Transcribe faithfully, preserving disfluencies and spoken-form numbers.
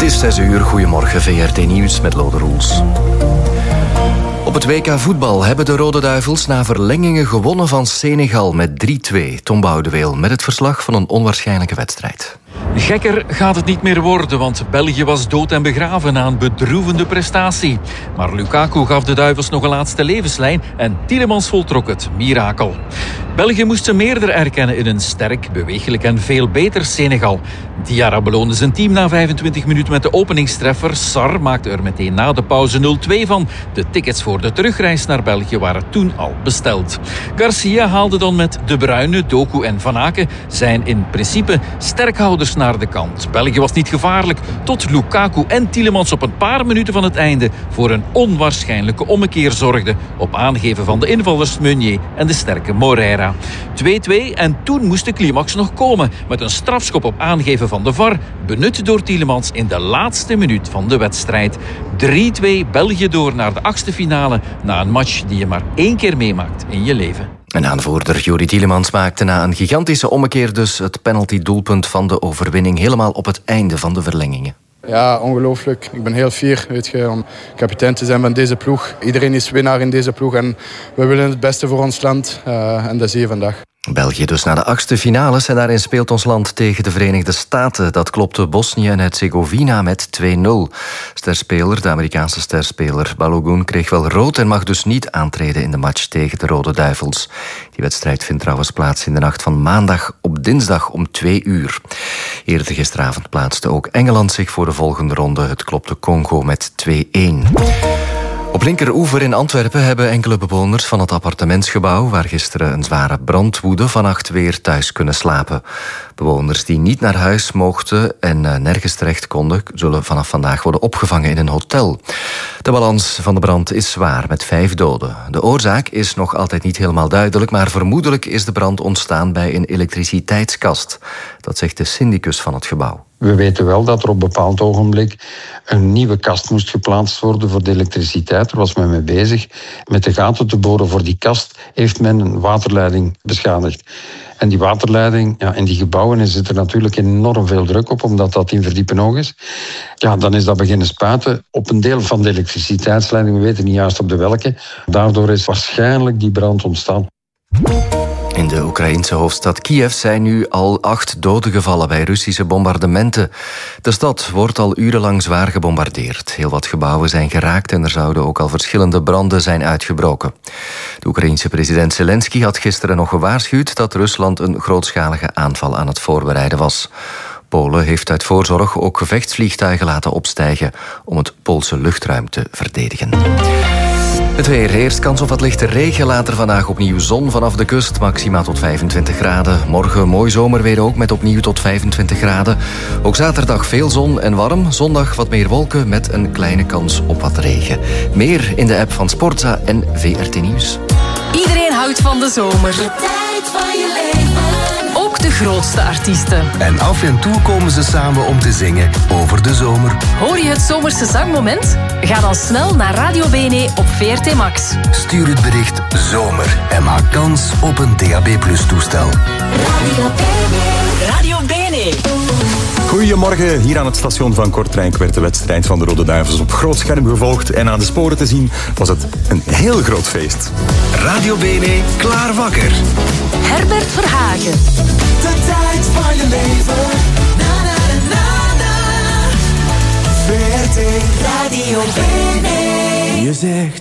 is zes uur. Goedemorgen, V R T Nieuws met Lode Roels. Op het W K voetbal hebben de Rode Duivels na verlengingen gewonnen van Senegal met drie twee. Tom Boudeweel met het verslag van een onwaarschijnlijke wedstrijd. Gekker gaat het niet meer worden, want België was dood en begraven na een bedroevende prestatie. Maar Lukaku gaf de Duivels nog een laatste levenslijn en Tielemans voltrok het mirakel. België moest ze meerder erkennen in een sterk, beweeglijk en veel beter Senegal. Diarra beloonde zijn team na vijfentwintig minuten met de openingstreffer. Sarr maakte er meteen na de pauze nul twee van. De tickets voor de terugreis naar België waren toen al besteld. Garcia haalde dan met De Bruyne, Doku en Van Aken zijn in principe sterkhouders naar de kant. België was niet gevaarlijk tot Lukaku en Tielemans op een paar minuten van het einde voor een onwaarschijnlijke ommekeer zorgden op aangeven van de invallers Meunier en de sterke Moreira. twee twee en toen moest de climax nog komen met een strafschop op aangeven van de V A R, benut door Tielemans in de laatste minuut van de wedstrijd. drie twee België door naar de achtste finale na een match die je maar één keer meemaakt in je leven. En aanvoerder Juri Tielemans maakte na een gigantische ommekeer dus het penalty-doelpunt van de overwinning helemaal op het einde van de verlengingen. Ja, ongelooflijk. Ik ben heel fier, weet je, om kapitein te zijn van deze ploeg. Iedereen is winnaar in deze ploeg en we willen het beste voor ons land. Uh, en dat zie je vandaag. België dus naar de achtste finales en daarin speelt ons land tegen de Verenigde Staten. Dat klopte Bosnië en Herzegovina met twee nul. Sterspeler, de Amerikaanse sterspeler Balogun kreeg wel rood en mag dus niet aantreden in de match tegen de Rode Duivels. Die wedstrijd vindt trouwens plaats in de nacht van maandag op dinsdag om twee uur. Eerder gisteravond plaatste ook Engeland zich voor de volgende ronde. Het klopte Congo met twee een. Op Linkeroever in Antwerpen hebben enkele bewoners van het appartementsgebouw waar gisteren een zware brand woedde vannacht weer thuis kunnen slapen. Bewoners die niet naar huis mochten en nergens terecht konden, zullen vanaf vandaag worden opgevangen in een hotel. De balans van de brand is zwaar met vijf doden. De oorzaak is nog altijd niet helemaal duidelijk, maar vermoedelijk is de brand ontstaan bij een elektriciteitskast. Dat zegt de syndicus van het gebouw. We weten wel dat er op een bepaald ogenblik een nieuwe kast moest geplaatst worden voor de elektriciteit. Daar was men mee bezig. Met de gaten te boren voor die kast heeft men een waterleiding beschadigd. En die waterleiding, ja, in die gebouwen zit er natuurlijk enorm veel druk op, omdat dat in verdiepen hoog is. Ja, dan is dat beginnen spuiten op een deel van de elektriciteitsleiding. We weten niet juist op de welke. Daardoor is waarschijnlijk die brand ontstaan. In de Oekraïense hoofdstad Kiev zijn nu al acht doden gevallen bij Russische bombardementen. De stad wordt al urenlang zwaar gebombardeerd. Heel wat gebouwen zijn geraakt en er zouden ook al verschillende branden zijn uitgebroken. De Oekraïense president Zelensky had gisteren nog gewaarschuwd dat Rusland een grootschalige aanval aan het voorbereiden was. Polen heeft uit voorzorg ook gevechtsvliegtuigen laten opstijgen om het Poolse luchtruim te verdedigen. Het weer. Eerst kans op wat lichte regen. Later vandaag opnieuw zon vanaf de kust. Maxima tot vijfentwintig graden. Morgen mooi zomerweer ook met opnieuw tot vijfentwintig graden. Ook zaterdag veel zon en warm. Zondag wat meer wolken met een kleine kans op wat regen. Meer in de app van Sportza en V R T Nieuws. Iedereen houdt van de zomer. De tijd van je leven. Ook de grootste artiesten. En af en toe komen ze samen om te zingen over de zomer. Hoor je het zomerse zangmoment? Ga dan snel naar Radio Bene op V R T Max. Stuur het bericht zomer en maak kans op een D A B plus toestel. Radio Bene. Radio Bene. Goedemorgen, hier aan het station van Kortrijk werd de wedstrijd van de Rode Duivels op groot scherm gevolgd en aan de sporen te zien was het een heel groot feest. Radio Bene, klaar wakker. Herbert Verhagen. De tijd van je leven. Na na na na. V R T Radio Bene. Je zegt